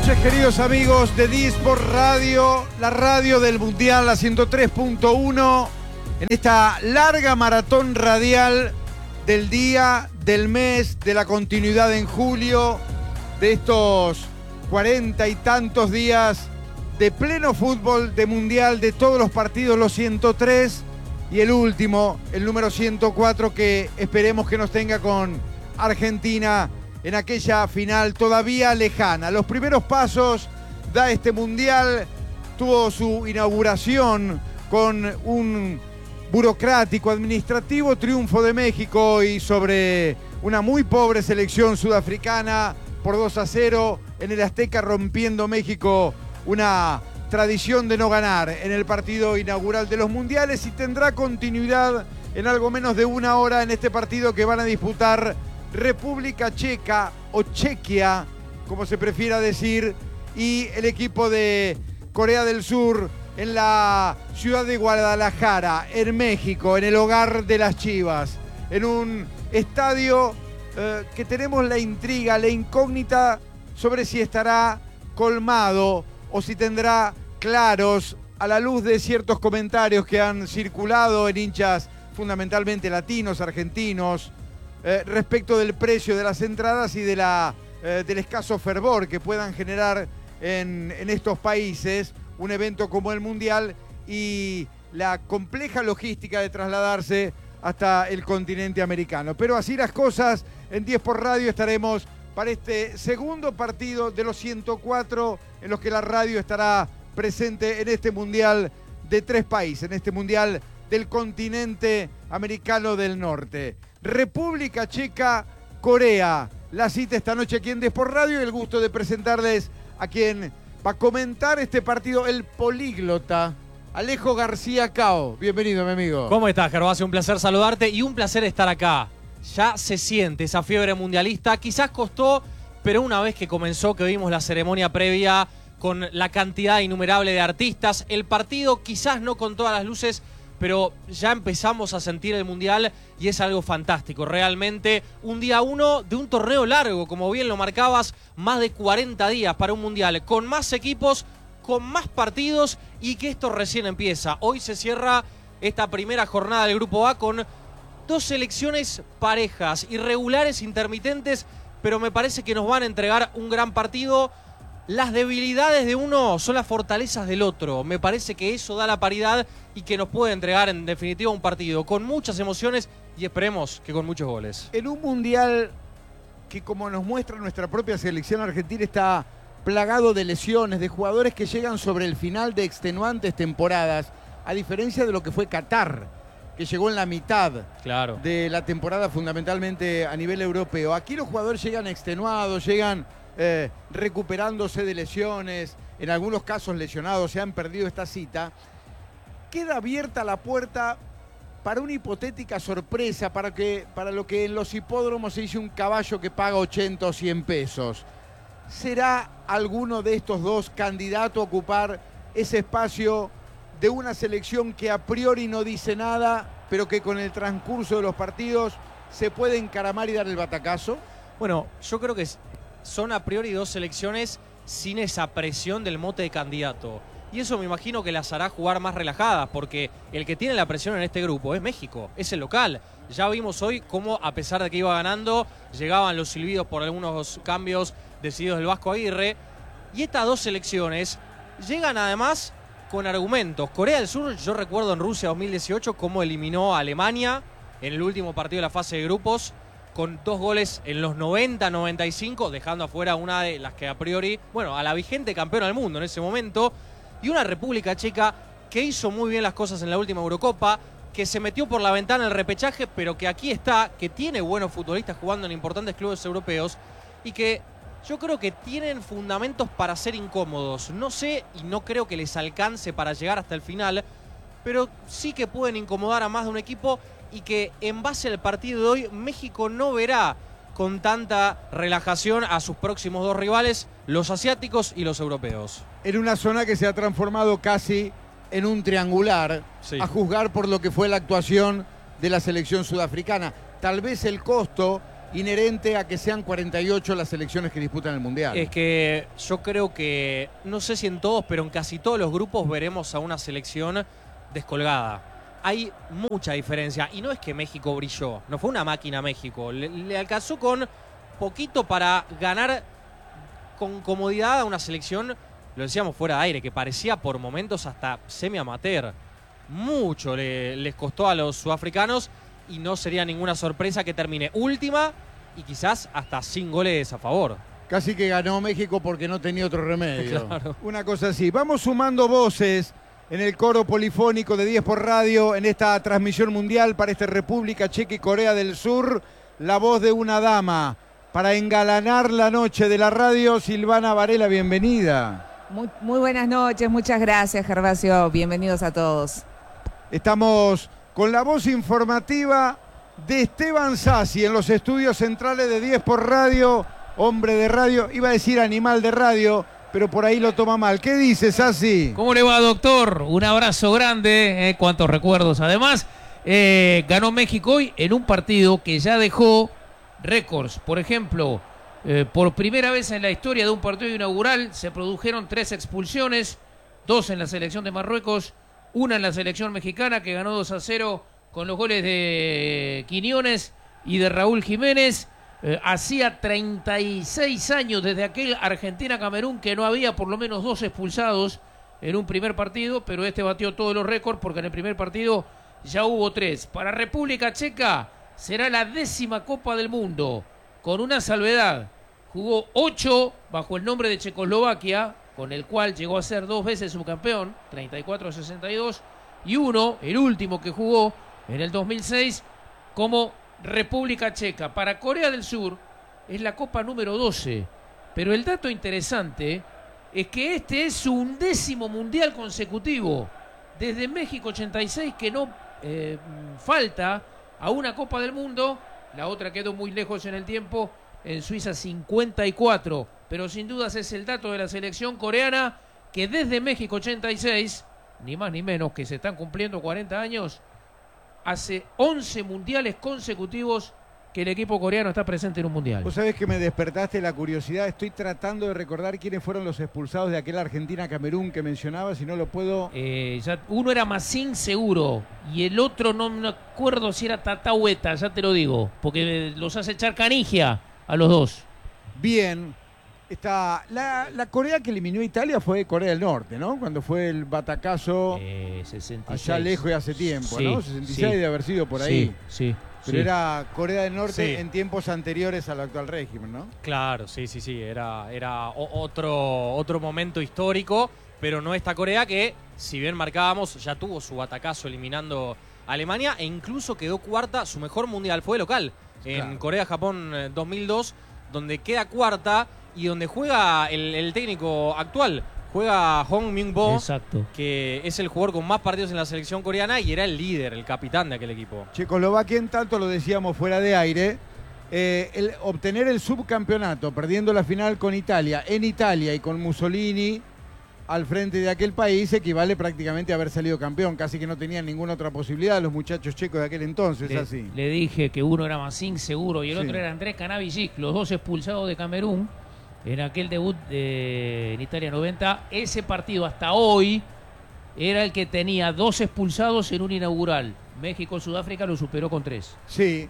noches, queridos amigos de Disport Radio, la radio del Mundial, la 103.1, en esta larga maratón radial del día, del mes, de la continuidad en julio, de estos 40 y tantos días de pleno fútbol, de Mundial, de todos los partidos, los 103 y el último, el número 104, que esperemos que nos tenga con Argentina en aquella final todavía lejana. Los primeros pasos da este Mundial, tuvo su inauguración con un burocrático, administrativo triunfo de México y sobre una muy pobre selección sudafricana por 2-0 en el Azteca, rompiendo México una tradición de no ganar en el partido inaugural de los Mundiales, y tendrá continuidad en algo menos de una hora en este partido que van a disputar República Checa o Chequia, como se prefiera decir, y el equipo de Corea del Sur en la ciudad de Guadalajara, en México, en el hogar de las Chivas, en un estadio que tenemos la intriga, la incógnita sobre si estará colmado o si tendrá claros, a la luz de ciertos comentarios que han circulado en hinchas fundamentalmente latinos, argentinos, respecto del precio de las entradas y de del escaso fervor que puedan generar en estos países un evento como el Mundial y la compleja logística de trasladarse hasta el continente americano. Pero así las cosas, en Disport Radio estaremos para este segundo partido de los 104 en los que la radio estará presente en este Mundial de 3 países, en este Mundial del continente americano del norte. República Checa, Corea. La cita esta noche aquí en Disport Radio y el gusto de presentarles a quien va a comentar este partido, el políglota Alejo García Cao. Bienvenido, mi amigo. ¿Cómo estás, Gervasio? Un placer saludarte y un placer estar acá. Ya se siente esa fiebre mundialista. Quizás costó, pero una vez que comenzó, que vimos la ceremonia previa con la cantidad innumerable de artistas, el partido quizás no con todas las luces, pero ya empezamos a sentir el Mundial y es algo fantástico. Realmente un día uno de un torneo largo, como bien lo marcabas, más de 40 días para un Mundial, con más equipos, con más partidos y que esto recién empieza. Hoy se cierra esta primera jornada del Grupo A con 2 selecciones parejas, irregulares, intermitentes, pero me parece que nos van a entregar un gran partido. Las debilidades de uno son las fortalezas del otro. Me parece que eso da la paridad y que nos puede entregar en definitiva un partido con muchas emociones y esperemos que con muchos goles. En un Mundial que, como nos muestra nuestra propia selección argentina, está plagado de lesiones, de jugadores que llegan sobre el final de extenuantes temporadas, a diferencia de lo que fue Qatar, que llegó en la mitad de la temporada fundamentalmente a nivel europeo. Aquí los jugadores llegan extenuados, llegan recuperándose de lesiones, en algunos casos lesionados, se han perdido esta cita. Queda abierta la puerta para una hipotética sorpresa, para lo que en los hipódromos se dice un caballo que paga 80 o 100 pesos. ¿Será alguno de estos dos candidato a ocupar ese espacio de una selección que a priori no dice nada, pero que con el transcurso de los partidos se puede encaramar y dar el batacazo? Bueno, yo creo que son a priori 2 selecciones sin esa presión del mote de candidato. Y eso me imagino que las hará jugar más relajadas, porque el que tiene la presión en este grupo es México, es el local. Ya vimos hoy cómo, a pesar de que iba ganando, llegaban los silbidos por algunos cambios decididos del Vasco Aguirre. Y estas 2 selecciones llegan además con argumentos. Corea del Sur, yo recuerdo en Rusia 2018 cómo eliminó a Alemania en el último partido de la fase de grupos, con 2 goles en los 90-95, dejando afuera una de las que a priori, bueno, a la vigente campeona del mundo en ese momento, y una República Checa que hizo muy bien las cosas en la última Eurocopa, que se metió por la ventana el repechaje, pero que aquí está, que tiene buenos futbolistas jugando en importantes clubes europeos, y que yo creo que tienen fundamentos para ser incómodos. No sé y no creo que les alcance para llegar hasta el final, pero sí que pueden incomodar a más de un equipo y que en base al partido de hoy México no verá con tanta relajación a sus próximos 2 rivales, los asiáticos y los europeos. En una zona que se ha transformado casi en un triangular, sí, a juzgar por lo que fue la actuación de la selección sudafricana. Tal vez el costo inherente a que sean 48 las selecciones que disputan el Mundial? Es que yo creo que, no sé si en todos, pero en casi todos los grupos veremos a una selección descolgada. Hay mucha diferencia. Y no es que México brilló, no fue una máquina México. Le alcanzó con poquito para ganar con comodidad a una selección, lo decíamos fuera de aire, que parecía por momentos hasta semi-amateur. Mucho les costó a los sudafricanos y no sería ninguna sorpresa que termine última y quizás hasta sin goles a favor. Casi que ganó México porque no tenía otro remedio. Claro. Una cosa así. Vamos sumando voces en el coro polifónico de 10 por radio en esta transmisión mundial para esta República Checa y Corea del Sur. La voz de una dama para engalanar la noche de la radio. Silvana Varela, bienvenida. Muy buenas noches, muchas gracias, Gervasio. Bienvenidos a todos. Estamos con la voz informativa de Esteban Sassi en los estudios centrales de 10 por radio. Hombre de radio, iba a decir animal de radio, pero por ahí lo toma mal. ¿Qué dice, Sassi? ¿Cómo le va, doctor? Un abrazo grande, cuántos recuerdos. Además, ganó México hoy en un partido que ya dejó récords. Por ejemplo, por primera vez en la historia de un partido inaugural se produjeron 3 expulsiones, 2 en la selección de Marruecos, 1 en la selección mexicana que ganó 2-0 con los goles de Quiñones y de Raúl Jiménez. Hacía 36 años desde aquel Argentina-Camerún que no había por lo menos 2 expulsados en un primer partido, pero este batió todos los récords porque en el primer partido ya hubo 3. Para República Checa será la 10ª Copa del Mundo, con una salvedad. Jugó 8 bajo el nombre de Checoslovaquia, con el cual llegó a ser 2 veces subcampeón, 34-62, y 1, el último que jugó en el 2006, como República Checa. Para Corea del Sur es la Copa número 12, pero el dato interesante es que este es su 11º mundial consecutivo, desde México 86 que no falta a una Copa del Mundo. La otra quedó muy lejos en el tiempo, en Suiza 54, pero sin dudas es el dato de la selección coreana que desde México 86, ni más ni menos que se están cumpliendo 40 años, hace 11 mundiales consecutivos que el equipo coreano está presente en un mundial. Vos sabés que me despertaste la curiosidad. Estoy tratando de recordar quiénes fueron los expulsados de aquel Argentina-Camerún que mencionabas y no lo puedo... Uno era Massín seguro y el otro no me acuerdo si era Tatahueta, ya te lo digo, porque los hace echar Canigia a los dos. Bien. La Corea que eliminó a Italia fue Corea del Norte, ¿no? Cuando fue el batacazo 66. allá lejos y hace tiempo, Sí, ¿no? 66 sí. de haber sido por ahí. Sí. Pero era Corea del Norte Sí. en tiempos anteriores al actual régimen, ¿no? Claro, sí. Era otro momento histórico, pero no esta Corea que, si bien marcábamos, ya tuvo su batacazo eliminando a Alemania e incluso quedó cuarta. Su mejor mundial fue local, en Claro. Corea-Japón 2002, donde queda cuarta y donde juega el técnico actual. Juega Hong Min-bo, Exacto. que es el jugador con más partidos en la selección coreana y era el líder, el capitán de aquel equipo. Checoslovaquia, en tanto lo decíamos fuera de aire, obtener el subcampeonato, perdiendo la final con Italia, en Italia y con Mussolini al frente de aquel país, equivale prácticamente a haber salido campeón. Casi que no tenían ninguna otra posibilidad los muchachos checos de aquel entonces, así. Le dije que uno era Massín seguro y el Sí. otro era Andrés Canavicic, los dos expulsados de Camerún en aquel debut en Italia 90. Ese partido hasta hoy era el que tenía 2 expulsados en un inaugural. México-Sudáfrica lo superó con 3. Sí,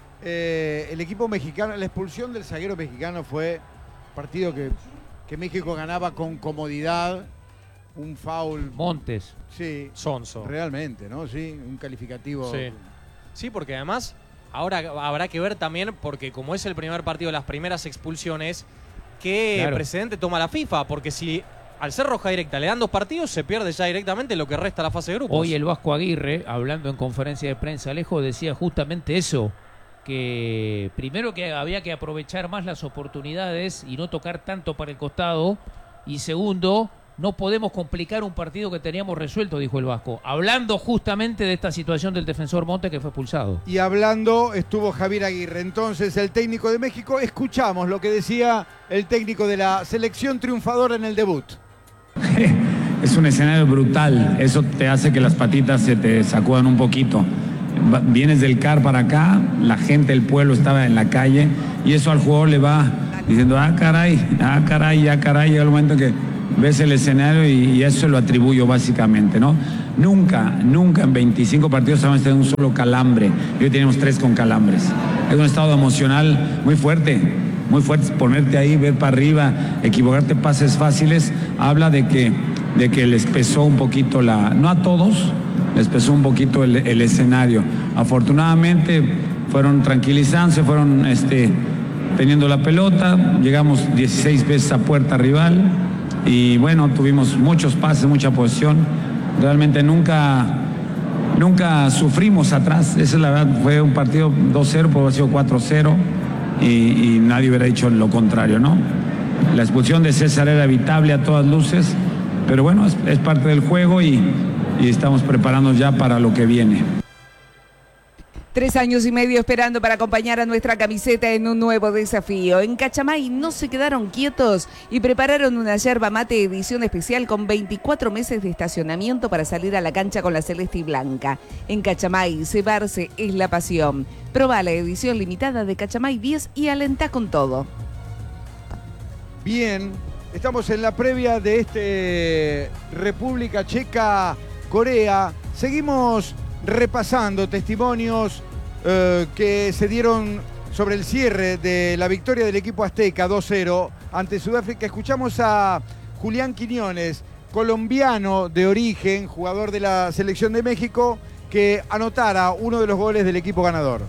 el equipo mexicano, la expulsión del zaguero mexicano fue partido que México ganaba con comodidad, un foul. Montes. Sí, Sonso. realmente, ¿no? Sí, un calificativo. Sí, porque además ahora habrá que ver también, porque como es el primer partido de las primeras expulsiones, qué Claro. precedente toma la FIFA, porque si al ser roja directa le dan 2 partidos, se pierde ya directamente lo que resta la fase de grupos. Hoy el Vasco Aguirre, hablando en conferencia de prensa lejos, decía justamente eso, que primero que había que aprovechar más las oportunidades y no tocar tanto para el costado, y segundo, no podemos complicar un partido que teníamos resuelto, dijo el Vasco, hablando justamente de esta situación del defensor Montes que fue expulsado. Y hablando estuvo Javier Aguirre, entonces el técnico de México. Escuchamos lo que decía el técnico de la selección triunfadora en el debut. Es un escenario brutal, eso te hace que las patitas se te sacudan un poquito. vienes del CAR para acá, la gente del pueblo estaba en la calle y eso al jugador le va diciendo, caray, llega el momento que ves el escenario y eso lo atribuyo básicamente, ¿no? Nunca en 25 partidos hemos tenido un solo calambre. Hoy tenemos 3 con calambres. Es un estado emocional muy fuerte, ponerte ahí, ver para arriba, equivocarte, pases fáciles, habla de que les pesó un poquito no a todos, les pesó un poquito el escenario. Afortunadamente fueron tranquilizándose, fueron teniendo la pelota, llegamos 16 veces a puerta rival y bueno, tuvimos muchos pases, mucha posesión. Realmente nunca sufrimos atrás, esa es la verdad. Fue un partido 2-0, puede haber sido 4-0 y nadie hubiera dicho lo contrario, ¿no? La expulsión de César era evitable a todas luces, pero bueno, es parte del juego y estamos preparándonos ya para lo que viene. 3 años y medio esperando para acompañar a nuestra camiseta en un nuevo desafío. En Cachamay no se quedaron quietos y prepararon una yerba mate edición especial con 24 meses de estacionamiento para salir a la cancha con la celeste y blanca. En Cachamay, cebarse es la pasión. Proba la edición limitada de Cachamay 10 y alentá con todo. Bien, estamos en la previa de República Checa-Corea. Seguimos repasando testimonios que se dieron sobre el cierre de la victoria del equipo azteca 2-0 ante Sudáfrica. Escuchamos a Julián Quiñones, colombiano de origen, jugador de la selección de México, que anotara uno de los goles del equipo ganador.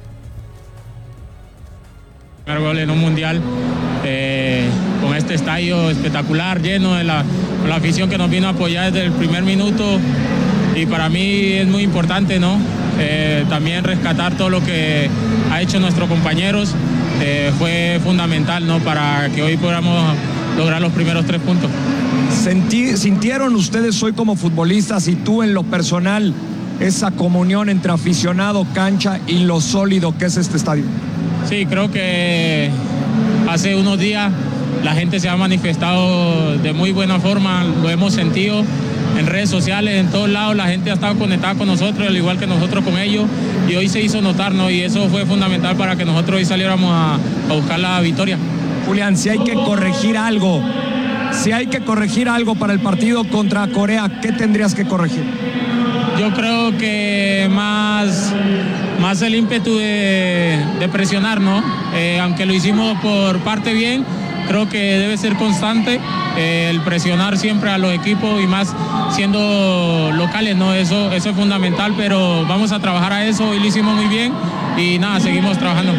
Primer gol en un mundial, con este estadio espectacular, lleno de la afición que nos vino a apoyar desde el primer minuto. Y para mí es muy importante, ¿no? También rescatar todo lo que ha hecho nuestros compañeros. Fue fundamental, ¿no? Para que hoy podamos lograr los primeros 3 puntos. ¿Sintieron ustedes hoy como futbolistas y tú en lo personal esa comunión entre aficionado, cancha y lo sólido que es este estadio? Sí, creo que hace unos días la gente se ha manifestado de muy buena forma, lo hemos sentido. En redes sociales, en todos lados, la gente ha estado conectada con nosotros, al igual que nosotros con ellos, y hoy se hizo notar, ¿no? Y eso fue fundamental para que nosotros hoy saliéramos a buscar la victoria. Julián, si hay que corregir algo para el partido contra Corea, ¿qué tendrías que corregir? Yo creo que más el ímpetu de presionar, ¿no? Aunque lo hicimos por parte bien, creo que debe ser constante el presionar siempre a los equipos y más siendo locales, ¿no? Eso es fundamental, pero vamos a trabajar a eso. Hoy lo hicimos muy bien y nada, seguimos trabajando.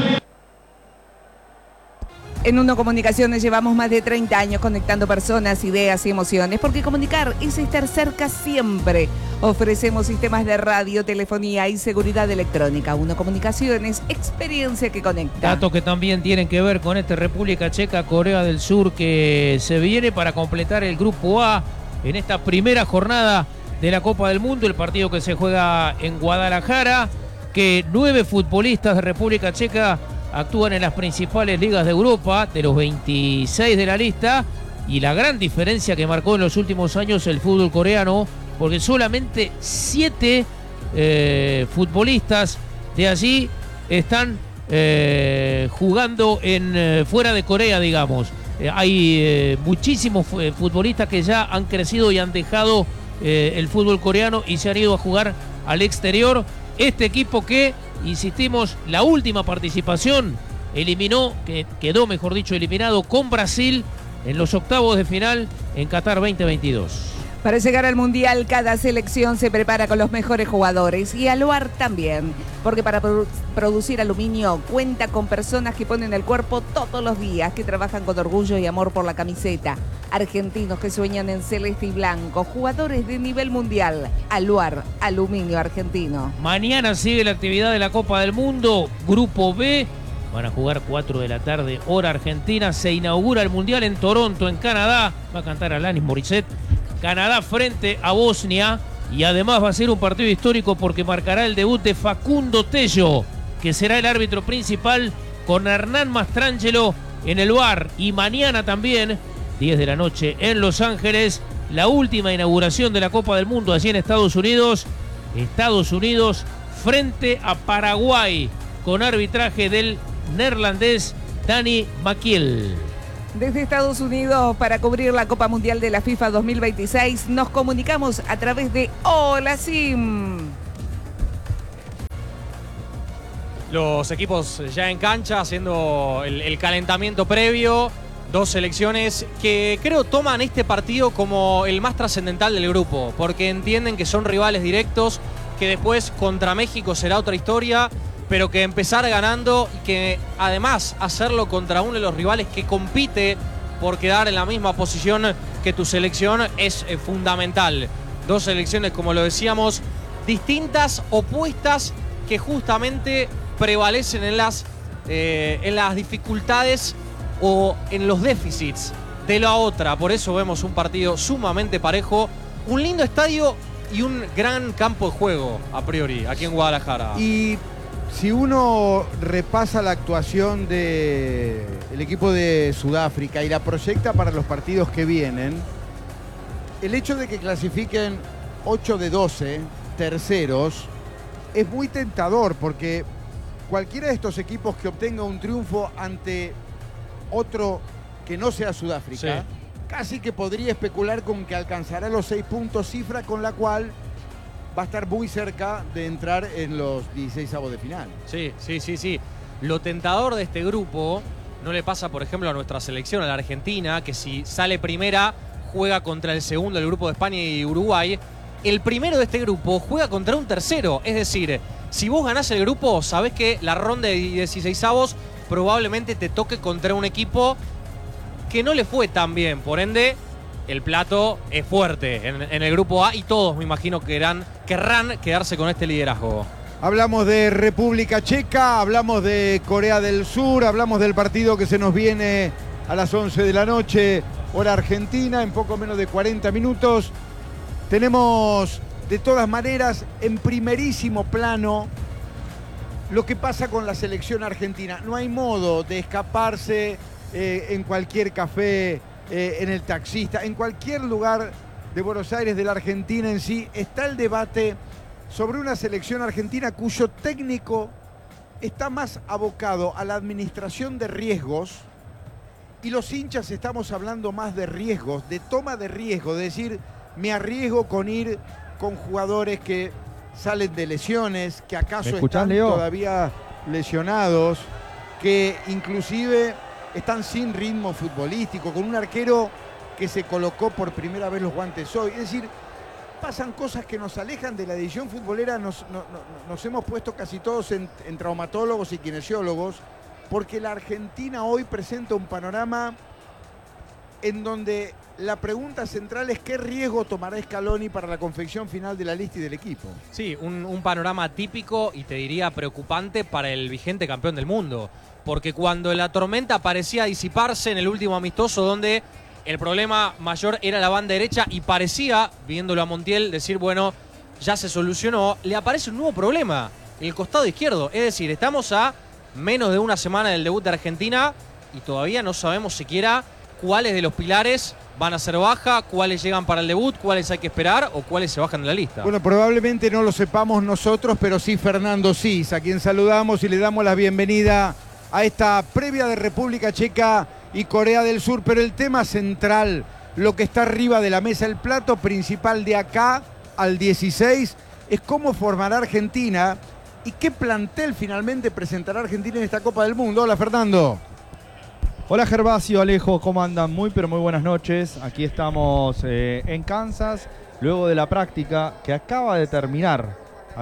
En Uno Comunicaciones llevamos más de 30 años conectando personas, ideas y emociones, porque comunicar es estar cerca siempre. Ofrecemos sistemas de radio, telefonía y seguridad electrónica. Uno Comunicaciones, experiencia que conecta. Datos que también tienen que ver con República Checa, Corea del Sur, que se viene para completar el Grupo A en esta primera jornada de la Copa del Mundo, el partido que se juega en Guadalajara, que 9 futbolistas de República Checa actúan en las principales ligas de Europa, de los 26 de la lista, y la gran diferencia que marcó en los últimos años el fútbol coreano, porque solamente 7 futbolistas de allí están jugando fuera de Corea, digamos. Hay muchísimos futbolistas que ya han crecido y han dejado el fútbol coreano y se han ido a jugar al exterior. Este equipo que, insistimos, la última participación quedó eliminado con Brasil en los octavos de final en Qatar 2022. Para llegar al Mundial, cada selección se prepara con los mejores jugadores y Aluar también, porque para producir aluminio cuenta con personas que ponen el cuerpo todos los días, que trabajan con orgullo y amor por la camiseta. Argentinos que sueñan en celeste y blanco, jugadores de nivel mundial. Aluar, aluminio argentino. Mañana sigue la actividad de la Copa del Mundo, Grupo B. Van a jugar 4 de la tarde, hora argentina. Se inaugura el Mundial en Toronto, en Canadá. Va a cantar Alanis Morissette. Canadá frente a Bosnia. Y además va a ser un partido histórico porque marcará el debut de Facundo Tello, que será el árbitro principal, con Hernán Mastrangelo en el VAR. Y mañana también, 10 de la noche en Los Ángeles, la última inauguración de la Copa del Mundo allí en Estados Unidos. Estados Unidos frente a Paraguay, con arbitraje del neerlandés Dani Makiel. Desde Estados Unidos, para cubrir la Copa Mundial de la FIFA 2026, nos comunicamos a través de Hola Sim. Los equipos ya en cancha haciendo el calentamiento previo. Dos selecciones que creo toman este partido como el más trascendental del grupo, porque entienden que son rivales directos, que después contra México será otra historia, pero que empezar ganando y que además hacerlo contra uno de los rivales que compite por quedar en la misma posición que tu selección es fundamental. Dos selecciones, como lo decíamos, distintas, opuestas, que justamente prevalecen en las dificultades o en los déficits de la otra. Por eso vemos un partido sumamente parejo, un lindo estadio y un gran campo de juego, a priori, aquí en Guadalajara. Y si uno repasa la actuación del equipo de Sudáfrica y la proyecta para los partidos que vienen, el hecho de que clasifiquen 8 de 12 terceros es muy tentador, porque cualquiera de estos equipos que obtenga un triunfo ante otro que no sea Sudáfrica, sí, casi que podría especular con que alcanzará los 6 puntos, cifra con la cual va a estar muy cerca de entrar en los 16avos de final. Sí. Lo tentador de este grupo no le pasa, por ejemplo, a nuestra selección, a la Argentina, que si sale primera, juega contra el segundo del grupo de España y Uruguay. El primero de este grupo juega contra un tercero. Es decir, si vos ganás el grupo, sabés que la ronda de 16avos probablemente te toque contra un equipo que no le fue tan bien. Por ende, el plato es fuerte en el grupo A y todos, me imagino, querrán quedarse con este liderazgo. Hablamos de República Checa, hablamos de Corea del Sur, hablamos del partido que se nos viene a las 11 de la noche, hora argentina, en poco menos de 40 minutos. Tenemos, de todas maneras, en primerísimo plano lo que pasa con la selección argentina. No hay modo de escaparse en cualquier café, en el taxista, en cualquier lugar de Buenos Aires, de la Argentina en sí. Está el debate sobre una selección argentina cuyo técnico está más abocado a la administración de riesgos, y los hinchas estamos hablando más de riesgos, de toma de riesgo, de decir, me arriesgo con ir con jugadores que salen de lesiones, que acaso están todavía lesionados, que inclusive están sin ritmo futbolístico, con un arquero que se colocó por primera vez los guantes hoy. Es decir, pasan cosas que nos alejan de la edición futbolera. Nos hemos puesto casi todos en traumatólogos y kinesiólogos, porque la Argentina hoy presenta un panorama en donde la pregunta central es qué riesgo tomará Scaloni para la confección final de la lista y del equipo. Sí, un panorama típico y te diría preocupante para el vigente campeón del mundo, porque cuando la tormenta parecía disiparse en el último amistoso, donde el problema mayor era la banda derecha y parecía, viéndolo a Montiel, decir, bueno, ya se solucionó, le aparece un nuevo problema, el costado izquierdo. Es decir, estamos a menos de una semana del debut de Argentina y todavía no sabemos siquiera cuáles de los pilares van a ser baja, cuáles llegan para el debut, cuáles hay que esperar o cuáles se bajan de la lista. Bueno, probablemente no lo sepamos nosotros, pero sí Fernando Sis, a quien saludamos y le damos la bienvenida a esta previa de República Checa y Corea del Sur. Pero el tema central, lo que está arriba de la mesa, el plato principal de acá al 16, es cómo formará Argentina y qué plantel finalmente presentará Argentina en esta Copa del Mundo. Hola, Fernando. Hola Gervasio, Alejo, ¿cómo andan? Muy pero muy buenas noches. Aquí estamos en Kansas, luego de la práctica que acaba de terminar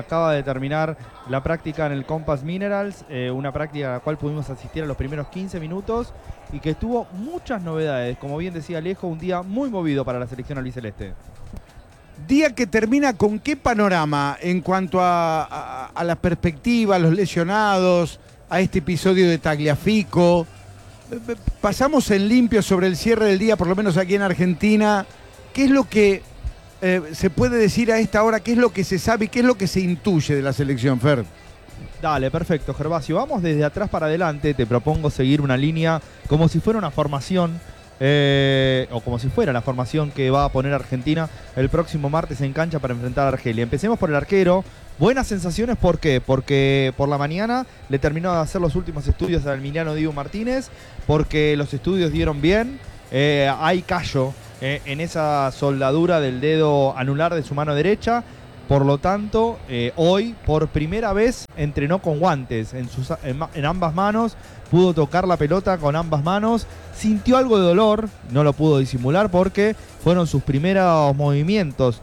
la práctica en el Compass Minerals, una práctica a la cual pudimos asistir a los primeros 15 minutos y que tuvo muchas novedades. Como bien decía Alejo, un día muy movido para la selección albiceleste. Día que termina con qué panorama en cuanto a la perspectiva, a los lesionados, a este episodio de Tagliafico. Pasamos en limpio sobre el cierre del día, por lo menos aquí en Argentina. ¿Qué es lo que se puede decir a esta hora? ¿Qué es lo que se sabe y qué es lo que se intuye de la selección, Fer? Dale, perfecto, Gervasio. Vamos desde atrás para adelante. Te propongo seguir una línea como si fuera una formación o como si fuera la formación que va a poner Argentina el próximo martes en cancha para enfrentar a Argelia. Empecemos por el arquero. Buenas sensaciones, ¿por qué? Porque por la mañana le terminó de hacer los últimos estudios al Emiliano Dibu Martínez, porque los estudios dieron bien. Hay callo en esa soldadura del dedo anular de su mano derecha. Por lo tanto, hoy por primera vez entrenó con guantes en ambas manos, pudo tocar la pelota con ambas manos, sintió algo de dolor, no lo pudo disimular porque fueron sus primeros movimientos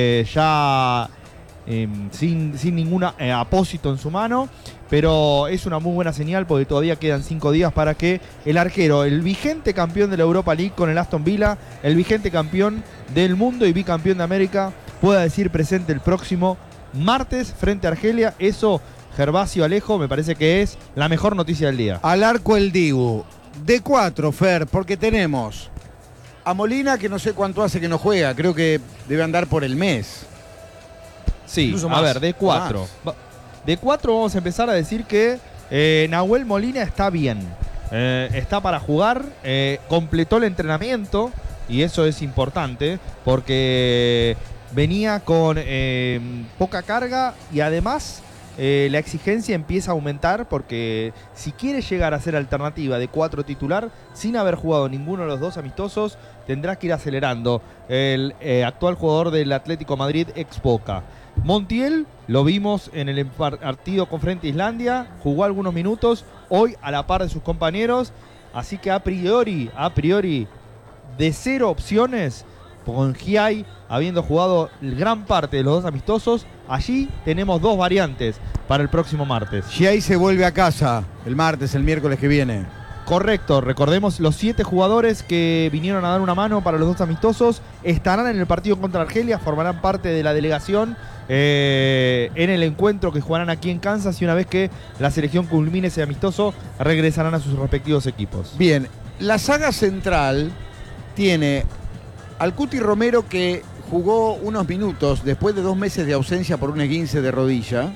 sin ningún apósito en su mano, pero es una muy buena señal porque todavía quedan 5 días para que el arquero, el vigente campeón de la Europa League con el Aston Villa, el vigente campeón del mundo y bicampeón de América, pueda decir presente el próximo martes frente a Argelia. Eso, Gervasio, Alejo, me parece que es la mejor noticia del día. Al arco el Dibu. De 4, Fer, porque tenemos a Molina, que no sé cuánto hace que no juega, creo que debe andar por el mes. Sí, a ver, de 4. De 4 vamos a empezar a decir que Nahuel Molina está bien. Está para jugar, completó el entrenamiento y eso es importante porque venía con poca carga y además la exigencia empieza a aumentar porque si quiere llegar a ser alternativa de 4 titular sin haber jugado ninguno de los 2 amistosos, tendrá que ir acelerando. El actual jugador del Atlético Madrid, ex Boca. Montiel lo vimos en el partido con frente a Islandia, jugó algunos minutos, hoy a la par de sus compañeros, así que a priori de 0 opciones, con Giai habiendo jugado gran parte de los 2 amistosos, allí tenemos 2 variantes para el próximo martes. Giai se vuelve a casa el martes, el miércoles que viene. Correcto, recordemos los 7 jugadores que vinieron a dar una mano para los 2 amistosos estarán en el partido contra Argelia, formarán parte de la delegación en el encuentro que jugarán aquí en Kansas y una vez que la selección culmine ese amistoso regresarán a sus respectivos equipos. Bien, la saga central tiene al Cuti Romero, que jugó unos minutos después de 2 meses de ausencia por un esguince de rodilla.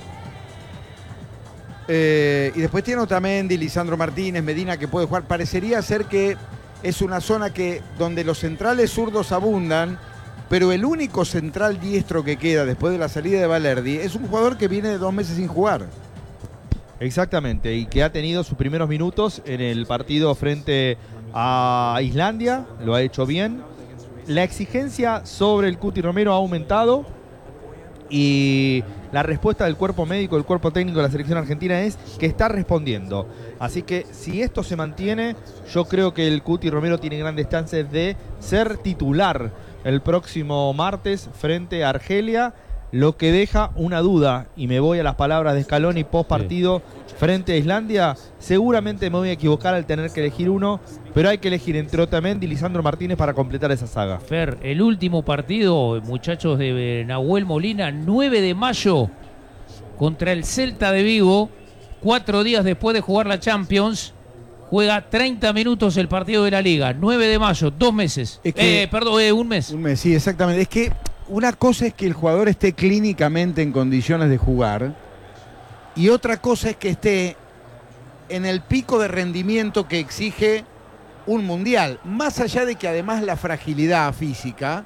Y después tiene Otamendi, Lisandro Martínez, Medina, que puede jugar. Parecería ser que es una zona donde los centrales zurdos abundan, pero el único central diestro que queda después de la salida de Valerdi es un jugador que viene de 2 meses sin jugar. Exactamente, y que ha tenido sus primeros minutos en el partido frente a Islandia, lo ha hecho bien. La exigencia sobre el Cuti Romero ha aumentado y la respuesta del cuerpo médico, del cuerpo técnico de la selección argentina es que está respondiendo. Así que si esto se mantiene, yo creo que el Cuti Romero tiene grandes chances de ser titular el próximo martes frente a Argelia, lo que deja una duda, y me voy a las palabras de Scaloni post partido frente a Islandia. Seguramente me voy a equivocar al tener que elegir uno, pero hay que elegir entre Otamendi y Lisandro Martínez para completar esa saga. Fer, el último partido, muchachos, de Nahuel Molina, 9 de mayo contra el Celta de Vigo, 4 días después de jugar la Champions. Juega 30 minutos el partido de la Liga, 9 de mayo, 2 meses. Un mes. Un mes, sí, exactamente. Es que una cosa es que el jugador esté clínicamente en condiciones de jugar y otra cosa es que esté en el pico de rendimiento que exige un mundial. Más allá de que además la fragilidad física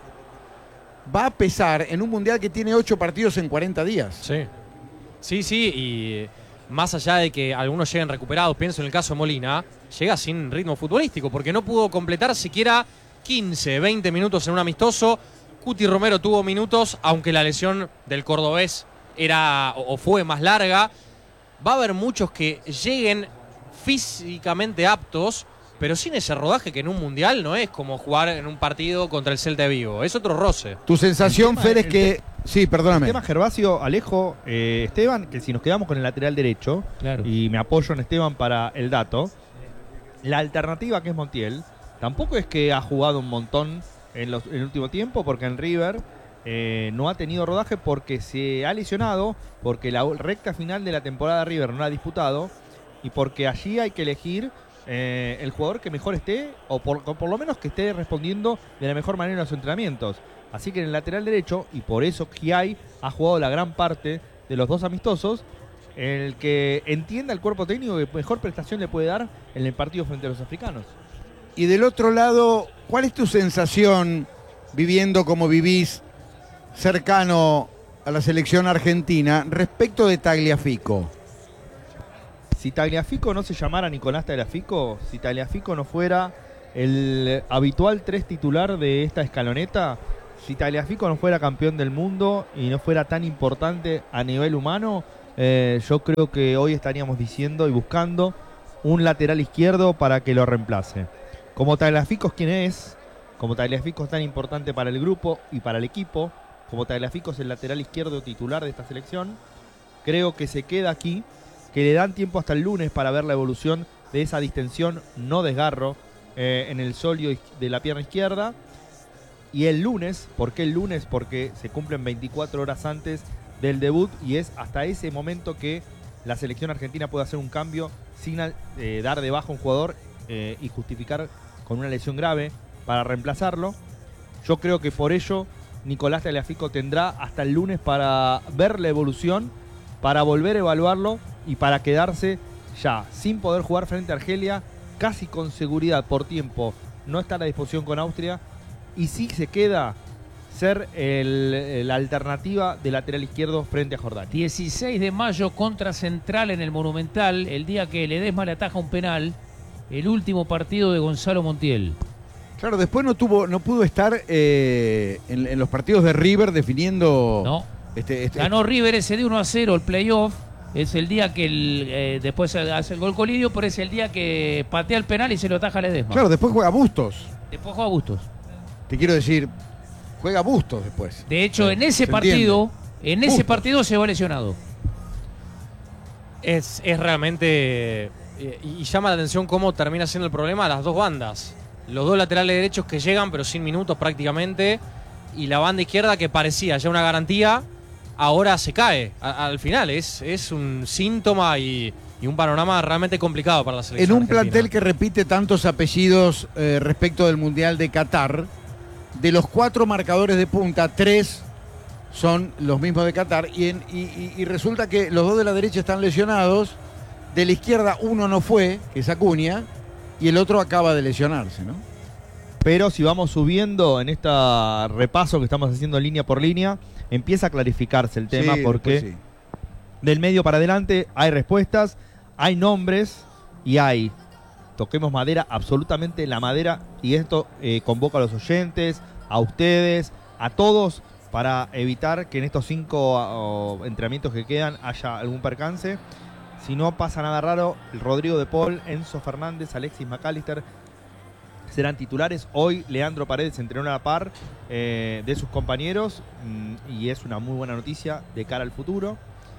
va a pesar en un mundial que tiene 8 partidos en 40 días. Sí, y más allá de que algunos lleguen recuperados, pienso en el caso de Molina, llega sin ritmo futbolístico porque no pudo completar siquiera 15, 20 minutos en un amistoso. Cuti Romero tuvo minutos, aunque la lesión del cordobés era o fue más larga. Va a haber muchos que lleguen físicamente aptos, pero sin ese rodaje que en un mundial no es como jugar en un partido contra el Celta de Vigo, es otro roce. Tu sensación, Fer, es que... Sí, perdóname. El tema Gervasio, Alejo, Esteban, que si nos quedamos con el lateral derecho, claro, y me apoyo en Esteban para el dato, la alternativa que es Montiel, tampoco es que ha jugado un montón en el último tiempo, porque en River no ha tenido rodaje porque se ha lesionado, porque la recta final de la temporada de River no la ha disputado, y porque allí hay que elegir el jugador que mejor esté, o por lo menos que esté respondiendo de la mejor manera en los entrenamientos. Así que en el lateral derecho, y por eso Giai ha jugado la gran parte de los 2 amistosos, en el que entienda el cuerpo técnico que mejor prestación le puede dar en el partido frente a los africanos. Y del otro lado, ¿cuál es tu sensación viviendo como vivís cercano a la selección argentina respecto de Tagliafico? Si Tagliafico no se llamara Nicolás Tagliafico, si Tagliafico no fuera el habitual 3 titular de esta escaloneta, si Tagliafico no fuera campeón del mundo y no fuera tan importante a nivel humano, yo creo que hoy estaríamos diciendo y buscando un lateral izquierdo para que lo reemplace. Como Tagliafico es quien es, como Tagliafico es tan importante para el grupo y para el equipo, como Tagliafico es el lateral izquierdo titular de esta selección, creo que se queda aquí, que le dan tiempo hasta el lunes para ver la evolución de esa distensión, no desgarro, en el sóleo de la pierna izquierda. Y el lunes, ¿por qué el lunes? Porque se cumplen 24 horas antes del debut y es hasta ese momento que la selección argentina puede hacer un cambio sin dar de baja a un jugador y justificar con una lesión grave para reemplazarlo. Yo creo que por ello Nicolás Tagliafico tendrá hasta el lunes para ver la evolución, para volver a evaluarlo y para quedarse ya sin poder jugar frente a Argelia, casi con seguridad por tiempo, no está a la disposición con Austria, y sí se queda ser la alternativa de lateral izquierdo frente a Jordania. 16 de mayo contra Central en el Monumental, el día que Ledesma le ataja un penal, el último partido de Gonzalo Montiel. Claro, después no pudo estar en los partidos de River definiendo... No, ganó River ese de 1-0 el playoff. Es el día que después hace el gol Colidio, pero es el día que patea el penal y se lo ataja Ledesma. Claro, después juega Bustos. Después juega Bustos. Te quiero decir, juega Bustos después. De hecho, en ese partido se va lesionado. Es realmente... y llama la atención cómo termina siendo el problema a las dos bandas. Los dos laterales derechos que llegan, pero sin minutos prácticamente. Y la banda izquierda que parecía ya una garantía, ahora se cae. Al final es un síntoma y un panorama realmente complicado para la selección En un argentina. plantel que repite tantos apellidos respecto del Mundial de Qatar, de los 4 marcadores de punta, 3 son los mismos de Qatar y resulta que los 2 de la derecha están lesionados, de la izquierda uno no fue, que es Acuña, y el otro acaba de lesionarse, ¿no? Pero si vamos subiendo en este repaso que estamos haciendo línea por línea, empieza a clarificarse el tema, Sí, porque sí. del medio para adelante hay respuestas, hay nombres y hay, toquemos madera, absolutamente la madera, y esto convoca a los oyentes, a ustedes, a todos, para evitar que en estos 5 entrenamientos que quedan haya algún percance. Si no pasa nada raro, el Rodrigo de Paul, Enzo Fernández, Alexis McAllister serán titulares. Hoy Leandro Paredes entrenó a la par de sus compañeros y es una muy buena noticia de cara al futuro.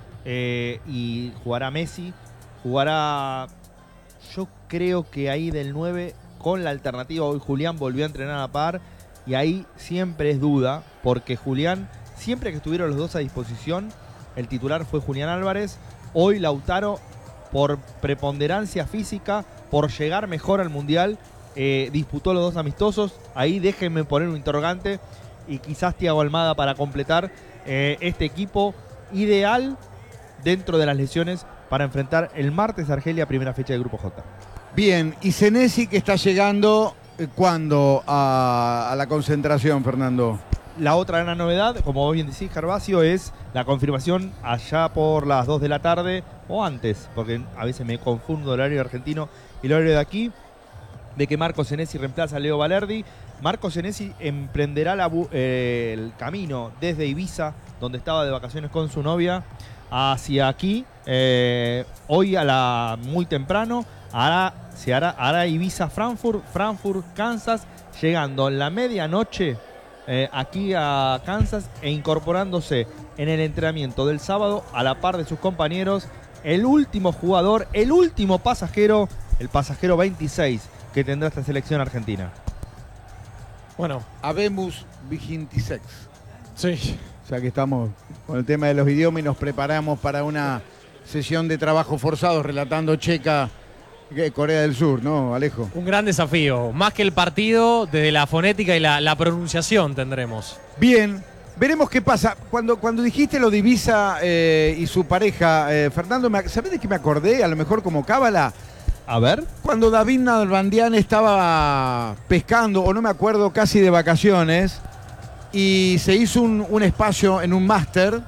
Y jugará Messi, jugará, yo creo que ahí del 9 con la alternativa. Hoy Julián volvió a entrenar a la par y ahí siempre es duda, porque Julián, siempre que estuvieron los dos a disposición, el titular fue Julián Álvarez. Hoy Lautaro, por preponderancia física, por llegar mejor al Mundial, disputó los 2 amistosos. Ahí déjenme poner un interrogante y quizás Thiago Almada para completar este equipo ideal dentro de las lesiones para enfrentar el martes a Argelia, primera fecha del Grupo J. Bien, y Senesi que está llegando, ¿cuándo a la concentración, Fernando? La otra gran novedad, como vos bien decís, Gervasio, es la confirmación allá por las 2 de la tarde o antes, porque a veces me confundo el horario argentino y el horario de aquí, de que Marco Senesi reemplaza a Leo Valerdi. Marco Senesi emprenderá el camino desde Ibiza, donde estaba de vacaciones con su novia, hacia aquí. Hoy muy temprano hará Ibiza-Frankfurt, Frankfurt-Kansas, llegando en la medianoche aquí a Kansas e incorporándose en el entrenamiento del sábado a la par de sus compañeros, el último jugador, el último pasajero, el pasajero 26 que tendrá esta selección argentina. Bueno, Habemus Vigintisex. sí. O sea que estamos con el tema de los idiomas y nos preparamos para una sesión de trabajo forzados relatando Checa, Corea del Sur, ¿no, Alejo? Un gran desafío. Más que el partido, desde la fonética y la pronunciación tendremos. Bien, veremos qué pasa. Cuando dijiste lo de Ibiza y su pareja, Fernando, ¿sabés de qué me acordé? A lo mejor como cábala. A ver. Cuando David Nalbandián estaba pescando, o no me acuerdo, casi de vacaciones, y se hizo un espacio en un máster,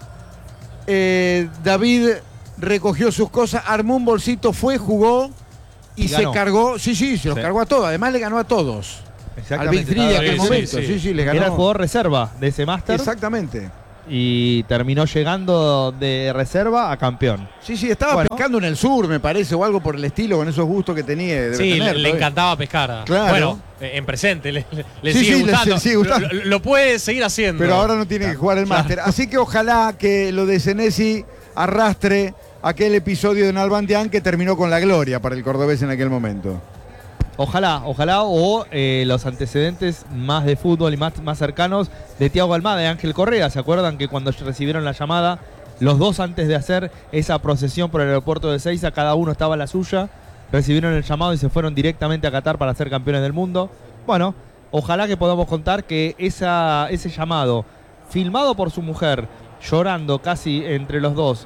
David recogió sus cosas, armó un bolsito, jugó y se cargó. Sí, se los cargó a todos. Además le ganó a todos. Al Big Three de aquel momento. Sí, le ganó. Era el jugador reserva de ese máster. Exactamente. Y terminó llegando de reserva a campeón. Sí, estaba pescando en el sur, me parece, o algo por el estilo, con esos gustos que tenía. Le encantaba pescar. Claro. Bueno, en presente, le sigue gustando. Le sigue gustando. Lo puede seguir haciendo. Pero ahora no tiene que jugar el máster. Así que ojalá que lo de Senesi arrastre aquel episodio de Nalbandián que terminó con la gloria para el cordobés en aquel momento. Ojalá, o los antecedentes más de fútbol y más cercanos de Thiago Almada y Ángel Correa. ¿Se acuerdan que cuando recibieron la llamada, los dos antes de hacer esa procesión por el aeropuerto de Ezeiza, cada uno estaba a la suya, recibieron el llamado y se fueron directamente a Qatar para ser campeones del mundo? Bueno, ojalá que podamos contar que ese llamado, filmado por su mujer, llorando casi entre los dos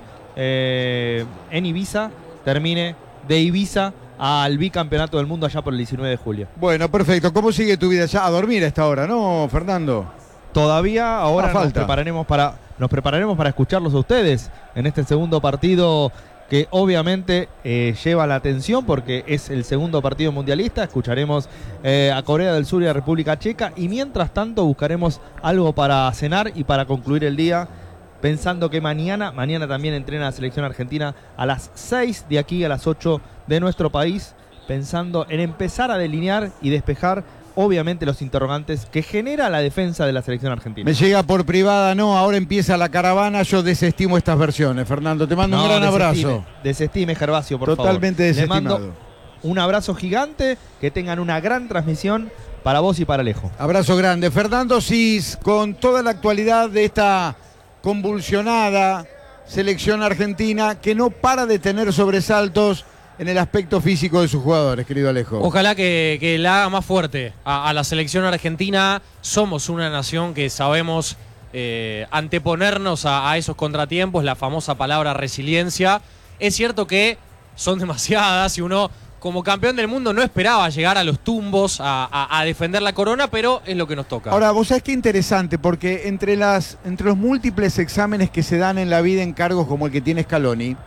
en Ibiza, termine de Ibiza al bicampeonato del mundo allá por el 19 de julio. Bueno, perfecto. ¿Cómo sigue tu vida ya? A dormir a esta hora, ¿no, Fernando? Todavía ahora nos prepararemos para escucharlos a ustedes en este segundo partido que obviamente lleva la atención porque es el segundo partido mundialista. Escucharemos a Corea del Sur y a República Checa y mientras tanto buscaremos algo para cenar y para concluir el día, pensando que mañana también entrena la selección argentina a las 6 de aquí a las 8 de nuestro país, pensando en empezar a delinear y despejar obviamente los interrogantes que genera la defensa de la selección argentina. Me llega por privada, no, ahora empieza la caravana, yo desestimo estas versiones, Fernando, te mando un gran abrazo. Desestime, Gervasio, por favor. Totalmente desestimado. Le mando un abrazo gigante, que tengan una gran transmisión para vos y para Alejo. Abrazo grande. Fernando Cis, con toda la actualidad de esta convulsionada selección argentina que no para de tener sobresaltos en el aspecto físico de sus jugadores, querido Alejo. Ojalá que la haga más fuerte a la selección argentina. Somos una nación que sabemos anteponernos a esos contratiempos, la famosa palabra resiliencia. Es cierto que son demasiadas y uno, como campeón del mundo, no esperaba llegar a los tumbos a defender la corona, pero es lo que nos toca. Ahora, vos sabés qué interesante, porque entre los múltiples exámenes que se dan en la vida en cargos como el que tiene Scaloni,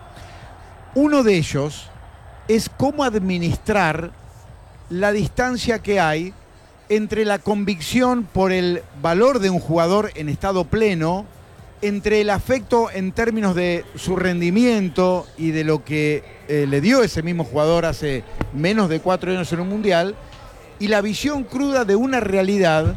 uno de ellos es cómo administrar la distancia que hay entre la convicción por el valor de un jugador en estado pleno, entre el afecto en términos de su rendimiento y de lo que le dio ese mismo jugador hace menos de 4 años en un mundial, y la visión cruda de una realidad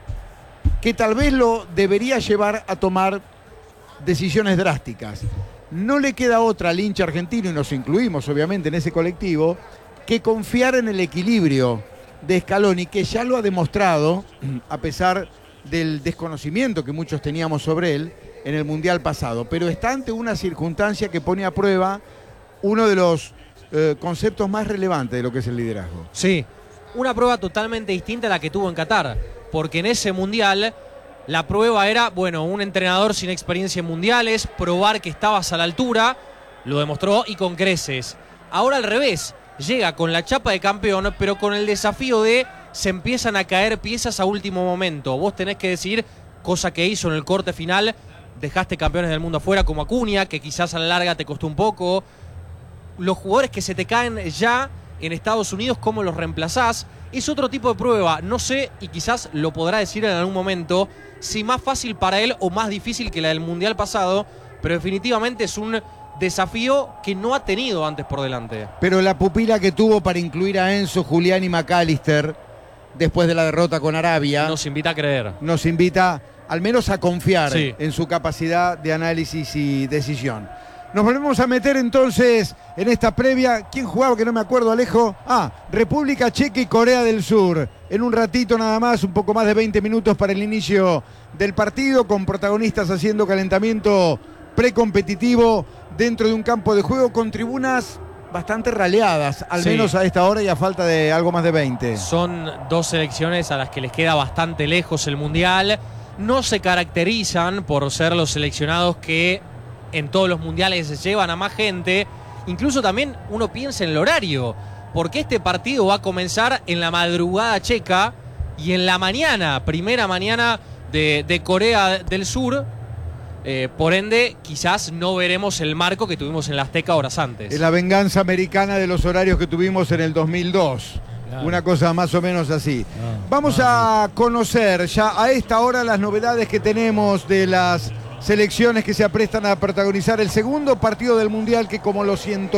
que tal vez lo debería llevar a tomar decisiones drásticas. No le queda otra al hincha argentino, y nos incluimos obviamente en ese colectivo, que confiar en el equilibrio de Scaloni, que ya lo ha demostrado, a pesar del desconocimiento que muchos teníamos sobre él en el Mundial pasado. Pero está ante una circunstancia que pone a prueba uno de los conceptos más relevantes de lo que es el liderazgo. Sí, una prueba totalmente distinta a la que tuvo en Qatar, porque en ese Mundial la prueba era, bueno, un entrenador sin experiencia en mundiales, probar que estabas a la altura, lo demostró y con creces. Ahora al revés, llega con la chapa de campeón, pero con el desafío de se empiezan a caer piezas a último momento. Vos tenés que decir, cosa que hizo en el corte final, dejaste campeones del mundo afuera como Acuña, que quizás a la larga te costó un poco. Los jugadores que se te caen ya en Estados Unidos, ¿cómo los reemplazás? Es otro tipo de prueba, no sé, y quizás lo podrá decir en algún momento, si más fácil para él o más difícil que la del Mundial pasado, pero definitivamente es un desafío que no ha tenido antes por delante. Pero la pupila que tuvo para incluir a Enzo, Julián y McAllister después de la derrota con Arabia nos invita a creer. Nos invita al menos a confiar en su capacidad de análisis y decisión. Nos volvemos a meter entonces en esta previa. ¿Quién jugaba? Que no me acuerdo, Alejo. República Checa y Corea del Sur. En un ratito nada más, un poco más de 20 minutos para el inicio del partido, con protagonistas haciendo calentamiento precompetitivo dentro de un campo de juego con tribunas bastante raleadas, al menos a esta hora y a falta de algo más de 20. Son dos selecciones a las que les queda bastante lejos el Mundial. No se caracterizan por ser los seleccionados que en todos los mundiales se llevan a más gente. Incluso también uno piensa en el horario. porque este partido va a comenzar en la madrugada checa y en la mañana, primera mañana de Corea del Sur. Por ende, quizás no veremos el marco que tuvimos en la Azteca horas antes. Es la venganza americana de los horarios que tuvimos en el 2002. Claro. Una cosa más o menos así. Vamos a conocer ya a esta hora las novedades que tenemos de las selecciones que se aprestan a protagonizar el segundo partido del Mundial, que como lo siento